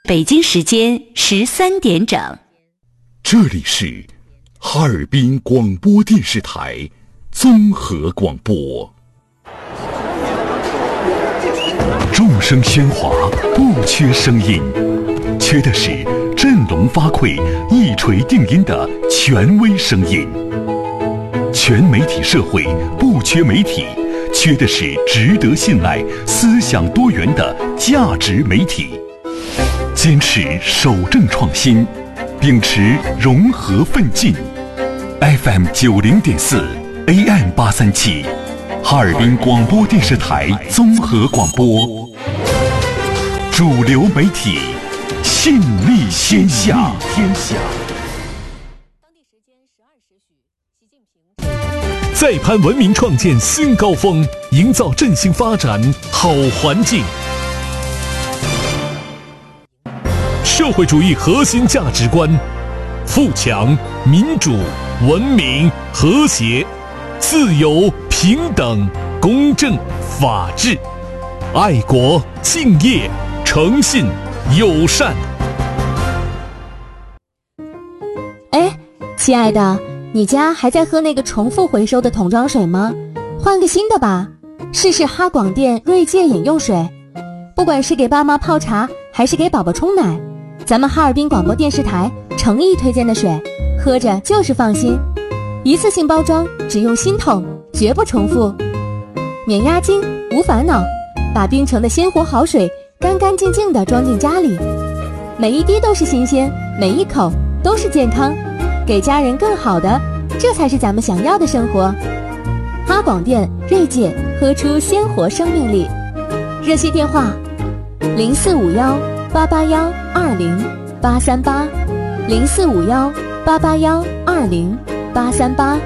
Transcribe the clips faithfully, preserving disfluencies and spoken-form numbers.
北京时间十三点整。 这里是哈尔滨广播电视台综合广播。众声喧哗，不缺声音，缺的是振聋发聩、一锤定音的权威声音。全媒体社会不缺媒体，缺的是值得信赖、思想多元的价值媒体。坚持守正创新，秉持融合奋进。F M 九零点四 A M 八三七，哈尔滨广播电视台综合广播，主流媒体，信力天下。天下。 再攀文明创建新高峰，营造振兴发展好环境。社会主义核心价值观：富强、民主、文明、和谐、自由、平等、公正、法治、爱国、敬业、诚信、友善。 哎，亲爱的，你家还在喝那个重复回收的桶装水吗？换个新的吧，试试哈广电锐界饮用水。不管是给爸妈泡茶，还是给宝宝冲奶，咱们哈尔滨广播电视台诚意推荐的水，喝着就是放心。一次性包装，只用新桶，绝不重复，免押金，无烦恼，把冰城的鲜活好水干干净净地装进家里，每一滴都是新鲜，每一口都是健康，给家人更好的，这才是咱们想要的生活。哈广电锐界，喝出鲜活生命力。热线电话零四五幺八八幺二零八三八，零四五幺八八幺二零八三八。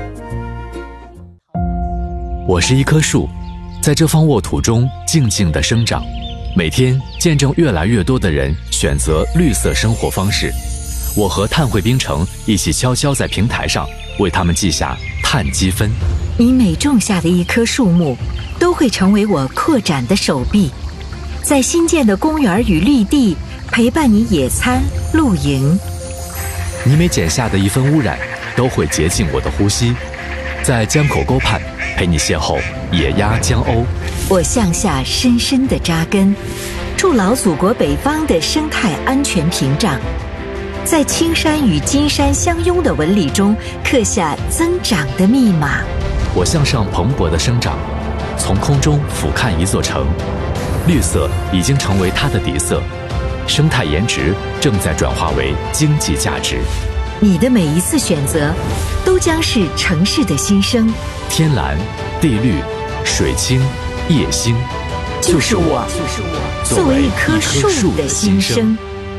我是一棵树，在这方沃土中静静地生长，每天见证越来越多的人选择绿色生活方式。我和碳汇冰城一起悄悄在平台上为他们记下碳积分。 你每种下的一棵树木，都会成为我扩展的手臂，在新建的公园与绿地陪伴你野餐露营。 你每剪下的一分污染，都会洁净我的呼吸，在江口沟畔陪你邂逅野鸭江鸥。 我向下深深地扎根，筑牢祖国北方的生态安全屏障，在青山与金山相拥的纹理中刻下增长的密码。 我向上蓬勃地生长，从空中俯瞰一座城，绿色已经成为它的底色，生态颜值正在转化为经济价值。 你的每一次选择，都将是城市的新生。 天蓝、地绿、水清、夜星， 就是我，就是我，作为一棵树的新生。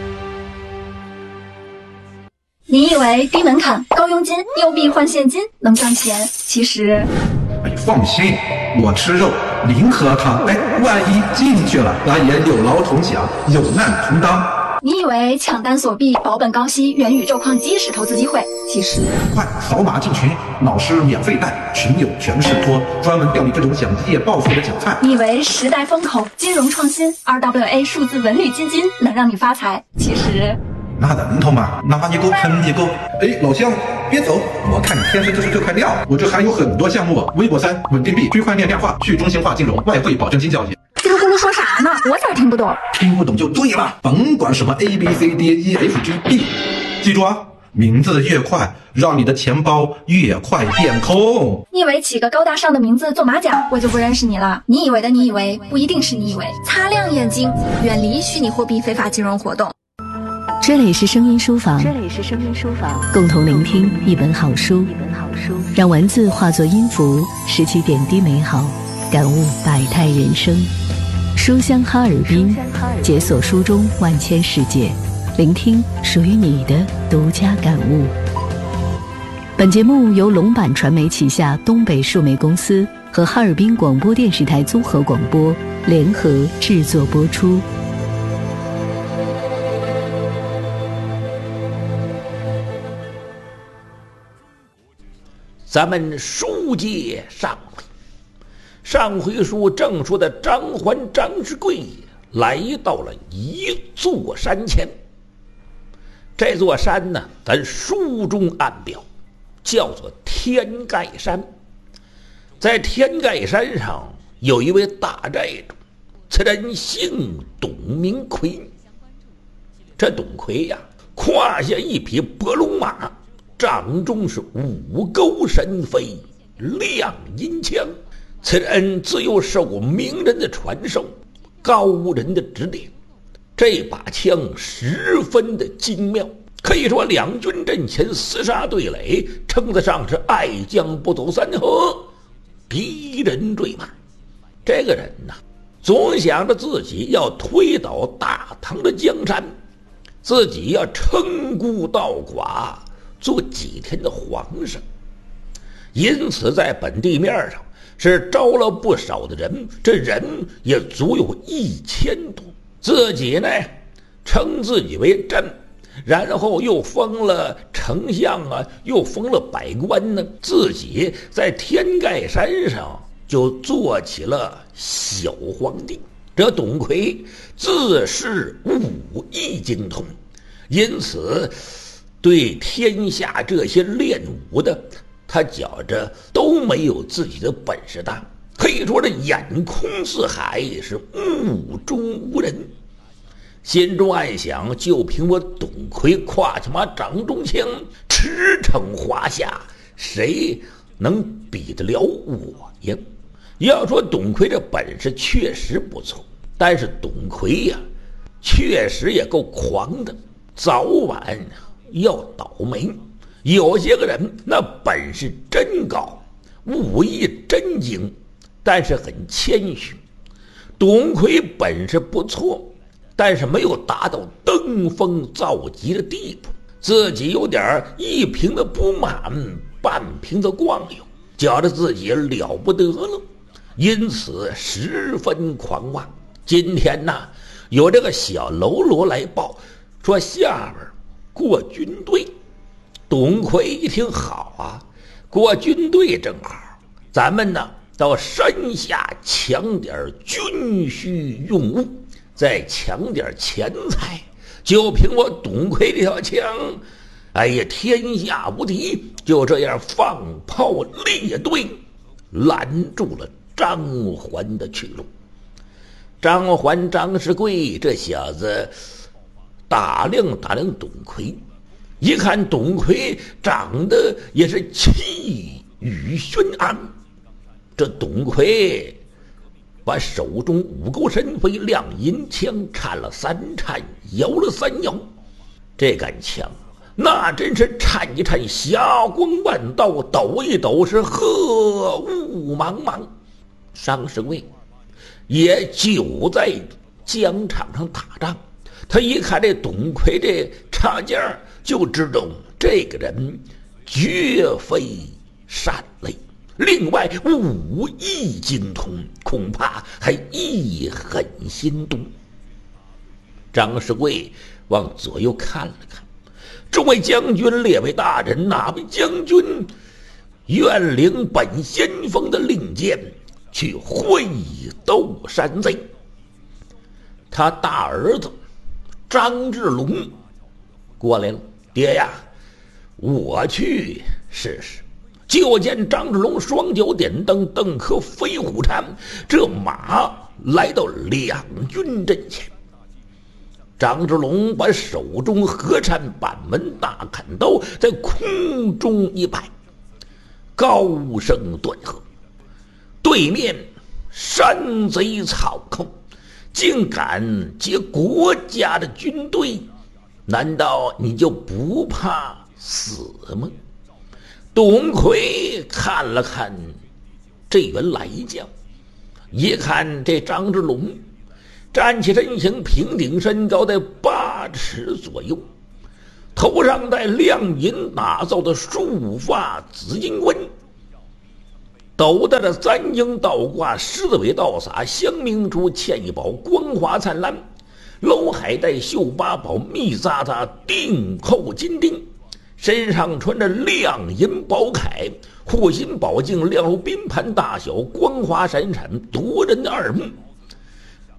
你以为低门槛、高佣金、又币换现金能赚钱？其实， 哎，放心，我吃肉，零喝汤。哎，万一进去了，咱也有劳同享，有难同当。 你以为抢单锁币、保本高息、元宇宙矿机是投资机会？其实， 快扫码进群，老师免费带，群友全是托，专门钓你这种想一夜暴富的韭菜。 你以为时代风口、金融创新、R W A 数字文旅基金能让你发财？其实。 那能头嘛，拿一个喷一个。哎，老乡别走，我看你天生就是这块料，我这还有很多项目，微博三、稳定币、区块链量化、去中心化金融、外汇保证金交易。 这个咕噜说啥呢？我咋听不懂？ 听不懂就对了，甭管什么 A B C D E F G B， 记住啊，名字越快，让你的钱包越快变空。 你以为起个高大上的名字做马甲，我就不认识你了？你以为的你以为，不一定是你以为。擦亮眼睛，远离虚拟货币非法金融活动。 这里是声音书房， 这里是声音书房， 共同聆听一本好书， 一本好书， 让文字化作音符，拾起点滴美好，感悟百态人生。书香哈尔滨，解锁书中万千世界，聆听属于你的独家感悟。本节目由龙板传媒旗下东北数媒公司和哈尔滨广播电视台综合广播联合制作播出。 咱们书接上回，上回书正说的张环张世贵来到了一座山前。这座山呢，咱书中暗表叫做天盖山。在天盖山上有一位大寨主，此人姓董名奎。这董奎呀，胯下一匹白龙马，掌中是五钩神飞，亮银枪。此人自幼受名人的传授，高人的指点，这把枪十分的精妙，可以说两军阵前厮杀对垒，称得上是爱将不走三河，敌人坠马。这个人呢，总想着自己要推倒大唐的江山，自己要称孤道寡，做几天的皇上。因此在本地面上是招了不少的人，这人也足有一千多。自己呢称自己为朕，然后又封了丞相啊，又封了百官呢，自己在天盖山上就做起了小皇帝。这董奎自是武艺精通，因此对天下这些练武的，他觉着都没有自己的本事大，可以说这眼空四海，是目中无人。心中暗想，就凭我董奎胯下马掌中枪，驰骋华夏，谁能比得了我呀？要说董奎这本事确实不错，但是董奎呀，确实也够狂的，早晚要倒霉。有些个人那本事真高，武艺真精，但是很谦虚。董奎本事不错，但是没有达到登峰造极的地步，自己有点一瓶的不满，半瓶的光有，觉得自己了不得了，因此十分狂妄。今天呢，有这个小喽啰来报，说下边过军队。董奎一听，好啊，过军队正好，咱们呢到山下抢点军需用物，再抢点钱财，就凭我董奎这条枪，哎呀，天下无敌。就这样放炮列队，拦住了张环的去路。张环张世贵这小子打量打量董奎，一看董奎长得也是气宇轩昂，这董奎把手中五钩神飞亮银枪颤了三颤，摇了三摇，这杆枪那真是颤一颤霞光万道，抖一抖是鹤雾茫茫。张世贵也久在疆场上打仗，他一看这董奎这插件，就知道这个人绝非善类，另外武艺精通，恐怕还一狠心毒。张世贵往左右看了看，众位将军列位大人，哪位将军愿领本先锋的令箭去会斗山贼？他大儿子张志龙过来了，爹呀，我去试试。就见张志龙双脚点蹬，蹬颗飞虎铲，这马来到两军阵前。张志龙把手中合颤板门大砍刀在空中一摆，高声断喝：对面山贼草寇，竟敢劫国家的军队，难道你就不怕死吗？董奎看了看这员来将，一看这张志龙站起身形，平顶身高在八尺左右，头上戴亮银打造的束发紫金冠，斗带着三英倒挂，狮子尾倒洒，香明珠嵌一宝，光华灿烂，楼海带绣八宝，密匝匝钉扣金钉，身上穿着亮银宝铠，护心宝镜亮如冰盘大小，光华闪闪夺人的耳目。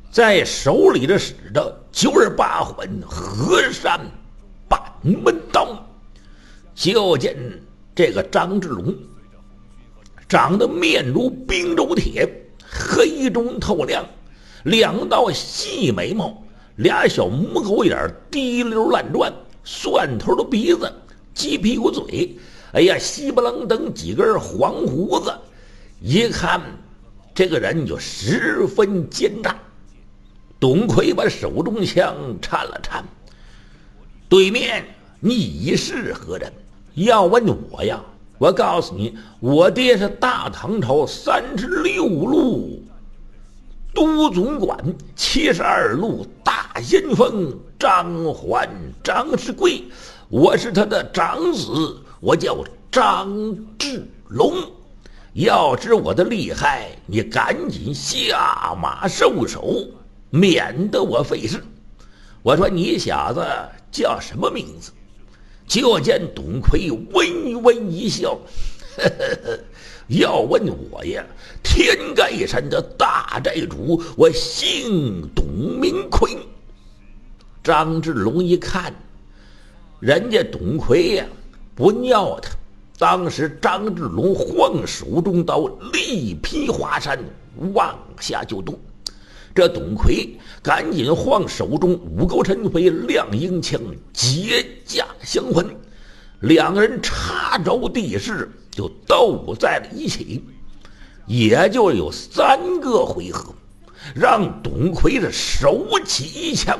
在手里的使着九十八环河山板门刀。就见这个张志龙长得面如冰州铁，黑中透亮，两道细眉毛，俩小母狗眼滴溜乱转，蒜头的鼻子，鸡屁股嘴，哎呀，稀不楞登几根黄胡子，一看这个人就十分奸诈。董奎把手中枪颤了颤，对面你是何人？要问我呀，我告诉你，我爹是大唐朝三十六路都总管七十二路大先锋张环张世贵，我是他的长子，我叫张志龙。要知我的厉害，你赶紧下马受首，免得我费事。我说你小子叫什么名字？就见董奎微微一笑，呵呵呵，要问我呀，天盖山的大寨主，我姓董名奎。张志龙一看，人家董奎呀不尿他，当时张志龙晃手中刀，力劈华山，往下就动。这董奎赶紧晃手中五钩陈飞亮鹰枪，结架相还，两个人插着地势就斗在了一起，也就有三个回合，让董奎是手起一枪，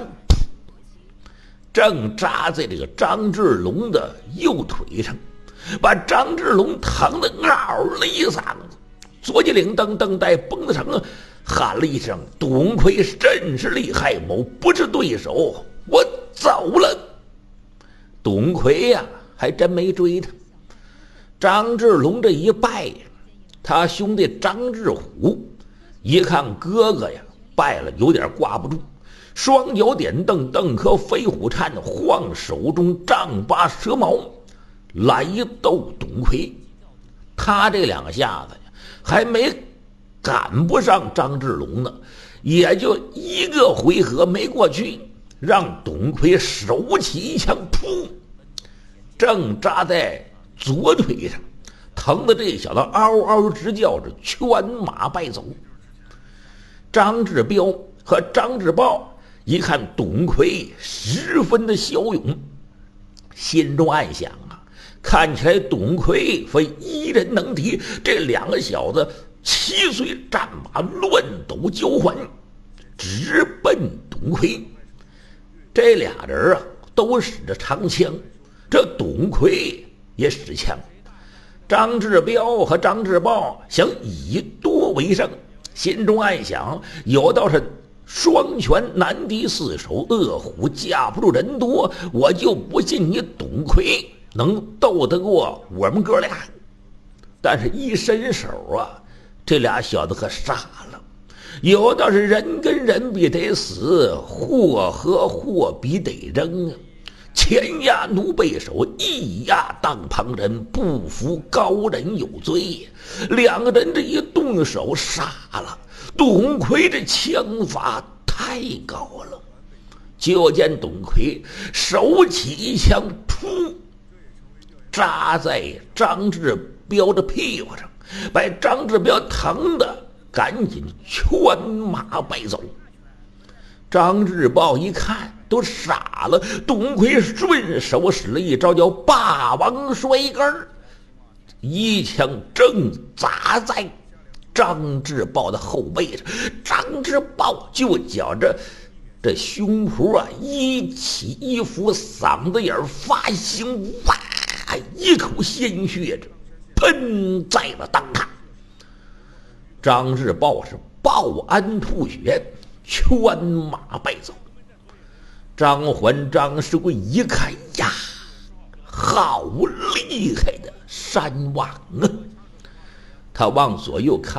正扎在这个张志龙的右腿上，把张志龙疼得嗷了一嗓子，左脊领噔噔带绷得成，喊了一声：“董奎真是厉害，某不是对手，我走了。”董奎呀、啊，还真没追他。张志龙这一败，他兄弟张志虎一看哥哥呀败了，有点挂不住，双脚点蹬，蹬颗飞虎颤，晃手中丈八蛇矛来斗董奎。他这两下子呀，还没赶不上张志龙呢，也就一个回合没过去，让董奎手起一枪，噗，正扎在左腿上，疼得这小子嗷嗷直叫着，圈马败走。张志彪和张志豹一看董奎十分的骁勇，心中暗想啊，看起来董奎非一人能敌，这两个小子七岁战马乱斗交还，直奔董奎。这俩人啊都使着长枪，这董奎也使枪。张志彪和张志豹想以多为胜，心中暗想，有道是双拳难敌四手，恶虎架不住人多，我就不信你董奎能斗得过我们哥俩。但是一伸手啊，这俩小子可傻了，有道是人跟人比得死，货和货比得扔啊。前压奴背手，一压当旁人，不服高人有罪。两个人这一动手，傻了。董奎这枪法太高了，就见董奎手起一枪，噗，扎在张志彪的屁股上，把张志彪疼的赶紧圈马败走。张志豹一看都傻了，董奎顺手使了一招叫霸王摔杆，一枪正砸在张志豹的后背上。张志豹就觉着这胸脯啊一起一伏，嗓子眼发腥，哇，一口鲜血着喷在了当场。张志豹是报恩吐血，圈马败走。张环张世贵一看呀，好厉害的山王啊！他往左右看。